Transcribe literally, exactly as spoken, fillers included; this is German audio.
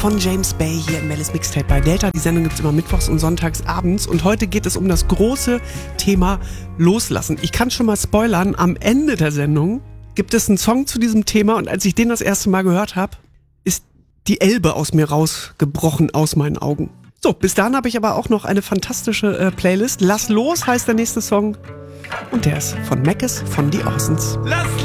von James Bay hier in Mellis Mixtape bei Delta. Die Sendung gibt's immer mittwochs und sonntags abends. Und heute geht es um das große Thema Loslassen. Ich kann schon mal spoilern, am Ende der Sendung gibt es einen Song zu diesem Thema. Und als ich den das erste Mal gehört habe, ist die Elbe aus mir rausgebrochen aus meinen Augen. So, bis dahin habe ich aber auch noch eine fantastische äh, Playlist. Lass los heißt der nächste Song. Und der ist von Mackes von The Orsons. Lass